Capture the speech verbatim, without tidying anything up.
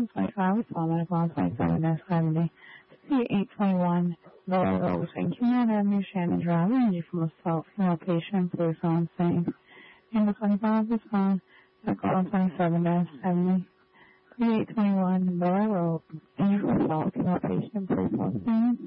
one twenty-five with Paul Medical twenty-seven seventy. eight twenty-one Lower Road, Saint Human Avenue, Shannon Drive, ranging from assault from location, police on scene. Number twenty-five is on Medical twenty-seven seventy. eight twenty-one Lower Road, ranging from assault from location, police on scene.